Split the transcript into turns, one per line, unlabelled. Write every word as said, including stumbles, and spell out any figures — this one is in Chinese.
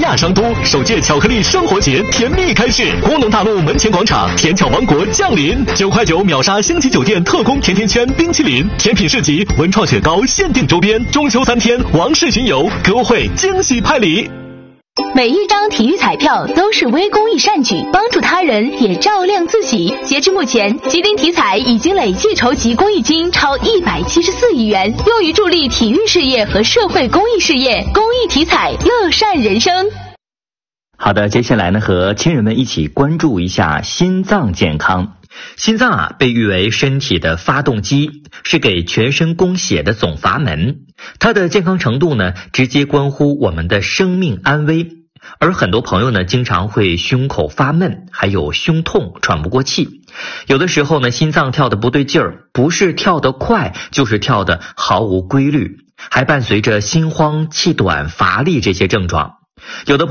亚商都首届巧克力生活节甜蜜开市，工农大路门前广场，甜巧王国降临，九块九秒杀星级酒店特供甜甜圈、冰淇淋，甜品市集、文创雪糕限定周边，中秋三天王室巡游，优惠惊喜派礼。
每一张体育彩票都是微公益善举，帮助他人也照亮自己。截至目前，吉林体彩已经累计筹集公益金超一百七十四亿元，用于助力体育事业和社会公益事业。公益体彩，乐善人生。
好的，接下来呢，和亲人们一起关注一下心脏健康。心脏啊，被誉为身体的发动机，是给全身供血的总阀门。它的健康程度呢，直接关乎我们的生命安危。而很多朋友呢，经常会胸口发闷，还有胸痛、喘不过气。有的时候呢，心脏跳得不对劲儿，不是跳得快，就是跳得毫无规律，还伴随着心慌、气短、乏力这些症状。有的